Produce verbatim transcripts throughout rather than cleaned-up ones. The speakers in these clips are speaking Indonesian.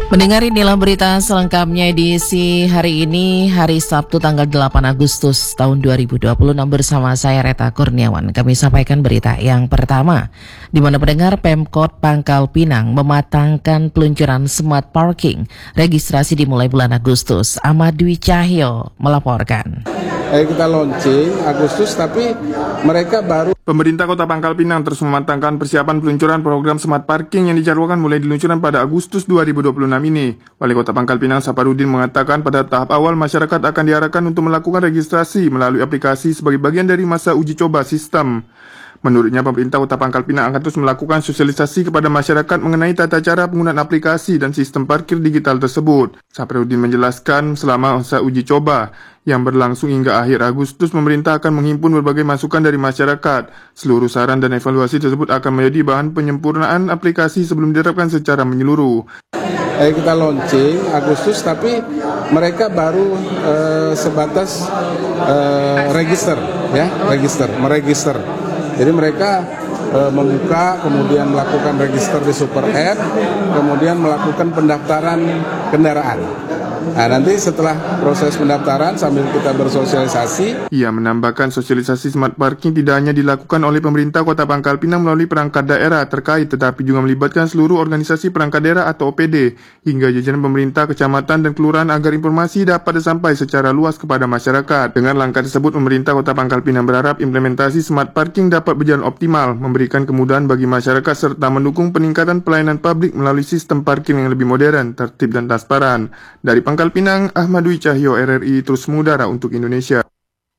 Mendengar inilah berita selengkapnya edisi hari ini, hari Sabtu tanggal delapan Agustus tahun dua ribu dua puluh enam bersama saya Reta Kurniawan. Kami sampaikan berita yang pertama, di mana pendengar Pemkot Pangkal Pinang mematangkan peluncuran smart parking. Registrasi dimulai bulan Agustus. Ahmad Dwi Cahyo melaporkan. Eh, kita launching Agustus, tapi mereka baru. Pemerintah Kota Pangkal Pinang terus mematangkan persiapan peluncuran program smart parking yang dijadwalkan mulai diluncurkan pada Agustus dua ribu dua puluh enam ini. Wali Kota Pangkal Pinang Saparudin mengatakan pada tahap awal masyarakat akan diarahkan untuk melakukan registrasi melalui aplikasi sebagai bagian dari masa uji coba sistem. Menurutnya, pemerintah Kota Pangkal Pinang akan terus melakukan sosialisasi kepada masyarakat mengenai tata cara penggunaan aplikasi dan sistem parkir digital tersebut. Saparudin menjelaskan selama masa uji coba yang berlangsung hingga akhir Agustus, pemerintah akan menghimpun berbagai masukan dari masyarakat. Seluruh saran dan evaluasi tersebut akan menjadi bahan penyempurnaan aplikasi sebelum diterapkan secara menyeluruh. Eh, kita launching Agustus, tapi mereka baru eh, sebatas eh, register, ya, register, meregister. Jadi mereka e, membuka, kemudian melakukan register di Super App, kemudian melakukan pendaftaran kendaraan. Nah, nanti setelah proses pendaftaran sambil kita bersosialisasi. Ia menambahkan sosialisasi smart parking tidak hanya dilakukan oleh pemerintah Kota Pangkal Pinang melalui perangkat daerah terkait, tetapi juga melibatkan seluruh organisasi perangkat daerah atau O P D, hingga jajaran pemerintah, kecamatan, dan kelurahan agar informasi dapat sampai secara luas kepada masyarakat. Dengan langkah tersebut, pemerintah Kota Pangkal Pinang berharap implementasi smart parking dapat berjalan optimal, memberikan kemudahan bagi masyarakat, serta mendukung peningkatan pelayanan publik melalui sistem parkir yang lebih modern, tertib, dan transparan. Dari Pangkal Pinang, Ahmad Dwi Cahyo, R R I terus mengudara untuk Indonesia.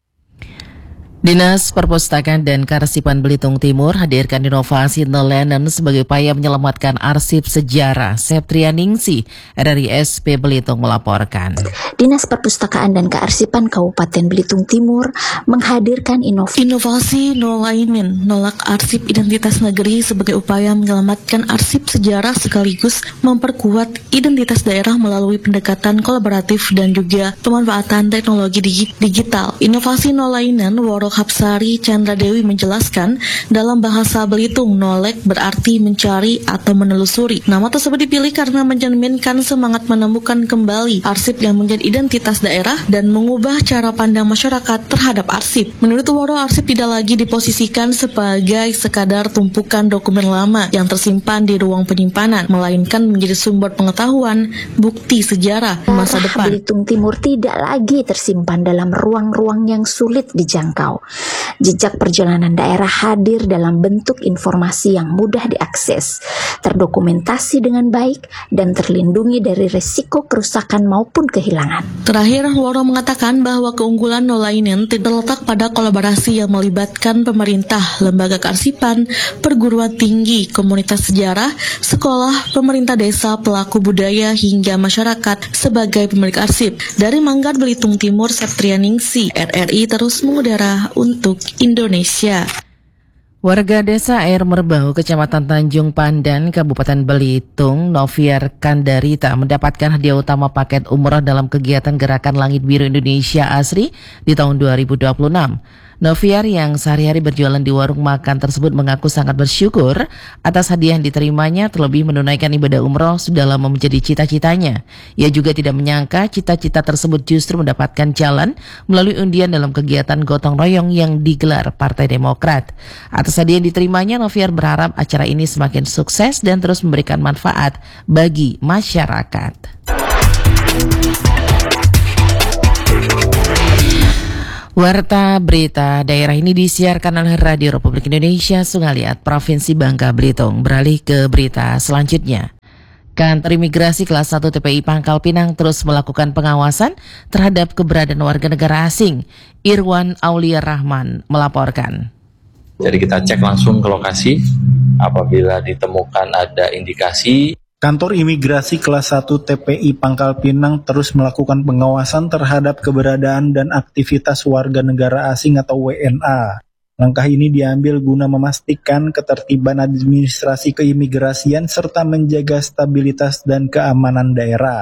Dinas Perpustakaan dan Kearsipan Belitung Timur hadirkan inovasi nelayan sebagai upaya menyelamatkan arsip sejarah. Septrianingsih, R R I S P Belitung melaporkan. Dinas Perpustakaan dan Kearsipan Kabupaten Belitung Timur menghadirkan inovasi, inovasi nolaimin, nolak arsip identitas negeri sebagai upaya menyelamatkan arsip sejarah sekaligus memperkuat identitas daerah melalui pendekatan kolaboratif dan juga pemanfaatan teknologi digi- digital. Inovasi nolainan Woro Hapsari Chandra Dewi menjelaskan, dalam bahasa Belitung, nolek berarti mencari atau menelusuri. Nama tersebut dipilih karena mencerminkan semangat menemukan kembali arsip yang menjadi identitas daerah dan mengubah cara pandang masyarakat terhadap arsip. Menurut Woro, arsip tidak lagi diposisikan sebagai sekadar tumpukan dokumen lama yang tersimpan di ruang penyimpanan, melainkan menjadi sumber pengetahuan, bukti sejarah masa depan. Belitung Timur tidak lagi tersimpan dalam ruang-ruang yang sulit dijangkau. Jejak perjalanan daerah hadir dalam bentuk informasi yang mudah diakses, terdokumentasi dengan baik, dan terlindungi dari risiko kerusakan maupun kehilangan. Terakhir, Woro mengatakan bahwa keunggulan nolainen terletak pada kolaborasi yang melibatkan pemerintah, lembaga kearsipan, perguruan tinggi, komunitas sejarah, sekolah, pemerintah desa, pelaku budaya, hingga masyarakat sebagai pemilik arsip. Dari Manggar, Belitung Timur, Septrianingsih, R R I terus mengudara untuk Indonesia. Warga desa Air Merbau, Kecamatan Tanjung Pandan, Kabupaten Belitung, Noviar Kandarita mendapatkan hadiah utama paket umroh dalam kegiatan Gerakan Langit Biru Indonesia Asri di tahun dua ribu dua puluh enam. Noviar yang sehari-hari berjualan di warung makan tersebut mengaku sangat bersyukur atas hadiah yang diterimanya, terlebih menunaikan ibadah umroh sudah lama menjadi cita-citanya. Ia juga tidak menyangka cita-cita tersebut justru mendapatkan jalan melalui undian dalam kegiatan gotong royong yang digelar Partai Demokrat. Atas hadiah yang diterimanya, Noviar berharap acara ini semakin sukses dan terus memberikan manfaat bagi masyarakat. Warta berita daerah ini disiarkan oleh Radio Republik Indonesia Sungaliat, Provinsi Bangka Belitung. Beralih ke berita selanjutnya. Kantor Imigrasi Kelas satu T P I Pangkal Pinang terus melakukan pengawasan terhadap keberadaan warga negara asing. Irwan Aulia Rahman melaporkan. Jadi kita cek langsung ke lokasi, apabila ditemukan ada indikasi. Kantor Imigrasi Kelas satu T P I Pangkal Pinang terus melakukan pengawasan terhadap keberadaan dan aktivitas warga negara asing atau W N A. Langkah ini diambil guna memastikan ketertiban administrasi keimigrasian serta menjaga stabilitas dan keamanan daerah.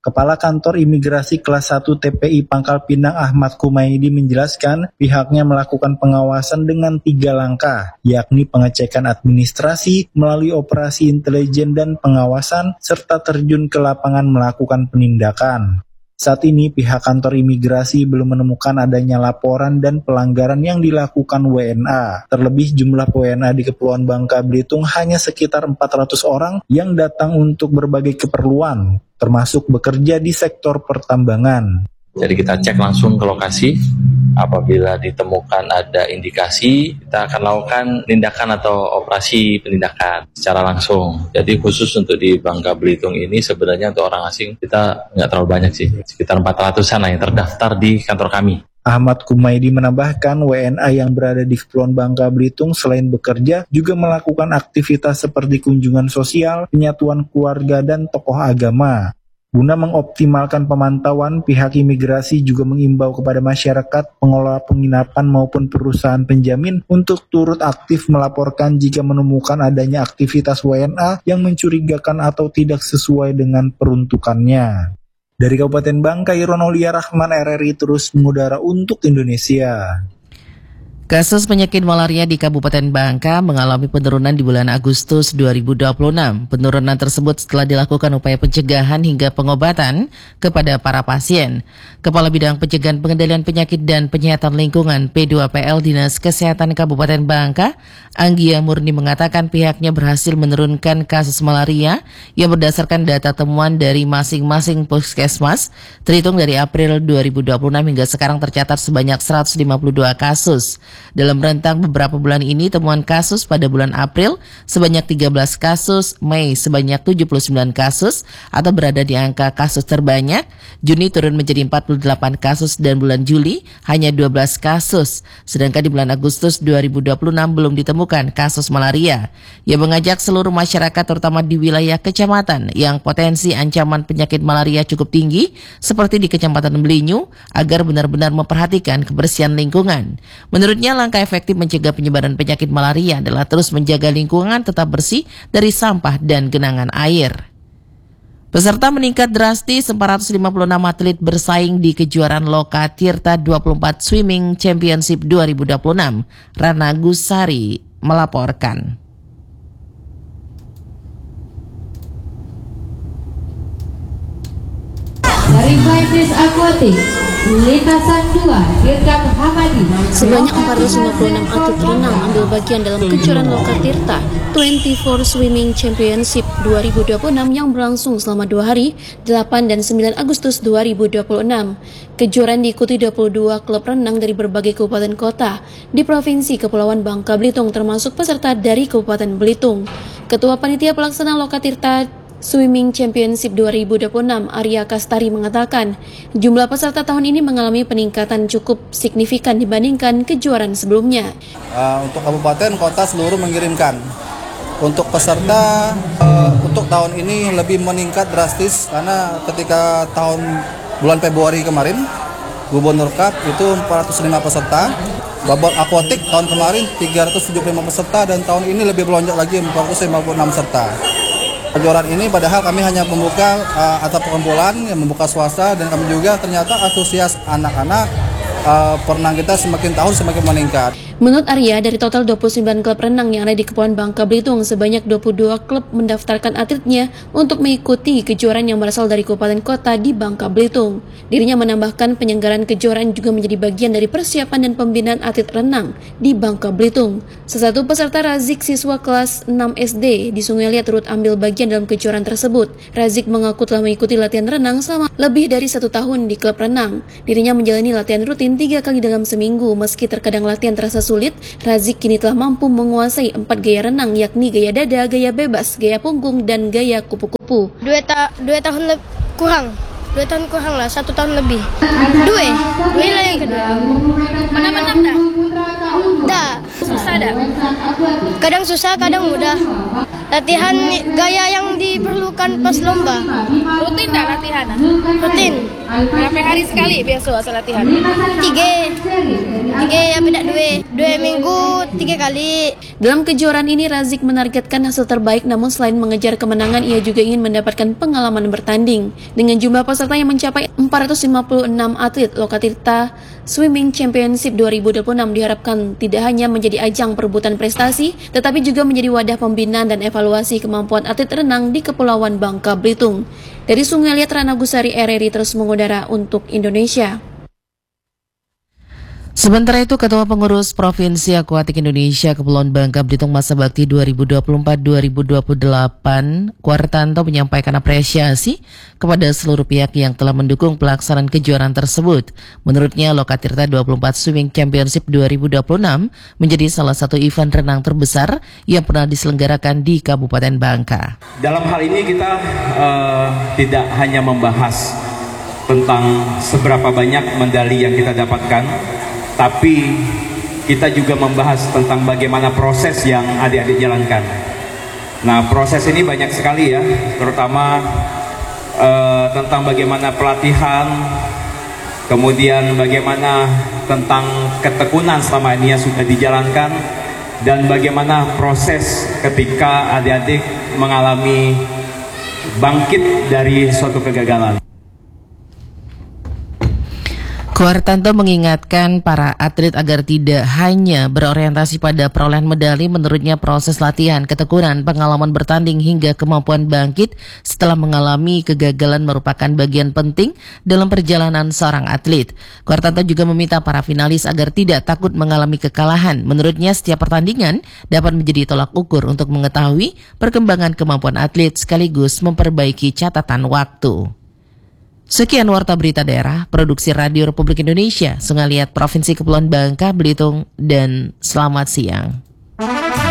Kepala Kantor Imigrasi Kelas satu T P I Pangkal Pinang Ahmad Kumaidi menjelaskan pihaknya melakukan pengawasan dengan tiga langkah, yakni pengecekan administrasi melalui operasi intelijen dan pengawasan, serta terjun ke lapangan melakukan penindakan. Saat ini pihak kantor imigrasi belum menemukan adanya laporan dan pelanggaran yang dilakukan W N A. Terlebih jumlah W N A di Kepulauan Bangka Belitung hanya sekitar empat ratus orang yang datang untuk berbagai keperluan, termasuk bekerja di sektor pertambangan. Jadi kita cek langsung ke lokasi, apabila ditemukan ada indikasi, kita akan lakukan tindakan atau operasi penindakan secara langsung. Jadi khusus untuk di Bangka Belitung ini sebenarnya untuk orang asing kita nggak terlalu banyak sih, sekitar empat ratusan yang terdaftar di kantor kami. Ahmad Kumaidi menambahkan W N A yang berada di Kepulauan Bangka Belitung selain bekerja juga melakukan aktivitas seperti kunjungan sosial, penyatuan keluarga, dan tokoh agama. Guna mengoptimalkan pemantauan, pihak imigrasi juga mengimbau kepada masyarakat, pengelola penginapan maupun perusahaan penjamin untuk turut aktif melaporkan jika menemukan adanya aktivitas W N A yang mencurigakan atau tidak sesuai dengan peruntukannya. Dari Kabupaten Bangka, Iron Aulia Rahman, R R I terus mengudara untuk Indonesia. Kasus penyakit malaria di Kabupaten Bangka mengalami penurunan di bulan Agustus dua ribu dua puluh enam. Penurunan tersebut setelah dilakukan upaya pencegahan hingga pengobatan kepada para pasien. Kepala Bidang Pencegahan Pengendalian Penyakit dan Penyihatan Lingkungan P dua P L Dinas Kesehatan Kabupaten Bangka, Anggia Murni mengatakan pihaknya berhasil menurunkan kasus malaria yang berdasarkan data temuan dari masing-masing puskesmas. Terhitung dari April dua ribu dua puluh enam hingga sekarang tercatat sebanyak seratus lima puluh dua kasus. Dalam rentang beberapa bulan ini, temuan kasus pada bulan April sebanyak tiga belas kasus, Mei sebanyak tujuh puluh sembilan kasus atau berada di angka kasus terbanyak, Juni turun menjadi empat puluh delapan kasus dan bulan Juli hanya dua belas kasus. Sedangkan di bulan Agustus dua ribu dua puluh enam belum ditemukan kasus malaria. Ia mengajak seluruh masyarakat terutama di wilayah kecamatan yang potensi ancaman penyakit malaria cukup tinggi seperti di Kecamatan Belinyu agar benar-benar memperhatikan kebersihan lingkungan. Menurutnya, langkah efektif mencegah penyebaran penyakit malaria adalah terus menjaga lingkungan tetap bersih dari sampah dan genangan air. Peserta meningkat drastis, empat ratus lima puluh enam atlet bersaing di kejuaraan Lokatirta dua puluh empat Swimming Championship dua ribu dua puluh enam. Rana Gusari melaporkan. Dari Fighters Aquatic, lintasan dua, Dirgam Hamadi. Sebanyak empat ratus lima puluh enam atlet renang ambil bagian dalam kejuaraan Lokatirta dua puluh empat Swimming Championship dua ribu dua puluh enam yang berlangsung selama dua hari, delapan dan sembilan Agustus dua ribu dua puluh enam. Kejuaraan diikuti dua puluh dua klub renang dari berbagai kabupaten kota di Provinsi Kepulauan Bangka Belitung termasuk peserta dari Kabupaten Belitung. Ketua Panitia Pelaksana Lokatirta Swimming Championship dua ribu dua puluh enam, Arya Kastari mengatakan, jumlah peserta tahun ini mengalami peningkatan cukup signifikan dibandingkan kejuaraan sebelumnya. Uh, untuk kabupaten, kota seluruh mengirimkan. Untuk peserta, uh, untuk tahun ini lebih meningkat drastis karena ketika tahun bulan Februari kemarin, Gubernur Cup itu empat ratus lima peserta. Babot akuatik tahun kemarin tiga ratus tujuh puluh lima peserta dan tahun ini lebih melonjak lagi empat ratus lima puluh enam peserta. Kejuaraan ini padahal kami hanya membuka uh, atau perkumpulan yang membuka swasta dan kami juga ternyata antusias anak-anak uh, perenang kita semakin tahun semakin meningkat. Menurut Arya, dari total dua puluh sembilan klub renang yang ada di Kepulauan Bangka Belitung, sebanyak dua puluh dua klub mendaftarkan atletnya untuk mengikuti kejuaraan yang berasal dari kabupaten kota di Bangka Belitung. Dirinya menambahkan penyelenggaraan kejuaraan juga menjadi bagian dari persiapan dan pembinaan atlet renang di Bangka Belitung. Sesatu peserta Razik siswa kelas enam S D di Sungai Liat turut ambil bagian dalam kejuaraan tersebut. Razik mengaku telah mengikuti latihan renang selama lebih dari satu tahun di klub renang. Dirinya menjalani latihan rutin tiga kali dalam seminggu. Meski terkadang latihan terasa sulit, Razik kini telah mampu menguasai empat gaya renang, yakni gaya dada, gaya bebas, gaya punggung, dan gaya kupu-kupu. Dua, ta dua tahun lebih kurang, dua tahun kurang lah, satu tahun lebih. Dua, dua lah yang kedua. Mana menang dah? Dah, susah dah. Kadang susah, kadang mudah. Latihan gaya yang diperlukan pas lomba. Rutin dah latihan? Rutin. Berapa hari sekali biasa latihan? Tiga, tiga ya beda dua, dua minggu tiga kali. Dalam kejuaraan ini Razik menargetkan hasil terbaik, namun selain mengejar kemenangan ia juga ingin mendapatkan pengalaman bertanding. Dengan jumlah peserta yang mencapai empat ratus lima puluh enam atlet, Lokatirta Swimming Championship dua ribu dua puluh enam diharapkan tidak hanya menjadi ajang perebutan prestasi, tetapi juga menjadi wadah pembinaan dan evaluasi kemampuan atlet renang di Kepulauan Bangka Belitung. Dari Sungai Liat, Rana Gusari, R R I terus mengudara untuk Indonesia. Sementara itu, Ketua Pengurus Provinsi Akuatik Indonesia Kepulauan Bangka Belitung Masa Bakti dua ribu dua puluh empat dua ribu dua puluh delapan, Kuartanto menyampaikan apresiasi kepada seluruh pihak yang telah mendukung pelaksanaan kejuaraan tersebut. Menurutnya, Lokatirta dua puluh empat Swimming Championship dua ribu dua puluh enam menjadi salah satu event renang terbesar yang pernah diselenggarakan di Kabupaten Bangka. Dalam hal ini kita uh, tidak hanya membahas tentang seberapa banyak medali yang kita dapatkan, tapi kita juga membahas tentang bagaimana proses yang adik-adik jalankan. Nah, proses ini banyak sekali ya, terutama uh, tentang bagaimana pelatihan, kemudian bagaimana tentang ketekunan selama ini yang sudah dijalankan, dan bagaimana proses ketika adik-adik mengalami bangkit dari suatu kegagalan. Kuartanto mengingatkan para atlet agar tidak hanya berorientasi pada perolehan medali. Menurutnya proses latihan, ketekunan, pengalaman bertanding hingga kemampuan bangkit setelah mengalami kegagalan merupakan bagian penting dalam perjalanan seorang atlet. Kuartanto juga meminta para finalis agar tidak takut mengalami kekalahan. Menurutnya setiap pertandingan dapat menjadi tolak ukur untuk mengetahui perkembangan kemampuan atlet sekaligus memperbaiki catatan waktu. Sekian Warta Berita Daerah, Produksi Radio Republik Indonesia, Sungai Liat, Provinsi Kepulauan Bangka Belitung, dan selamat siang.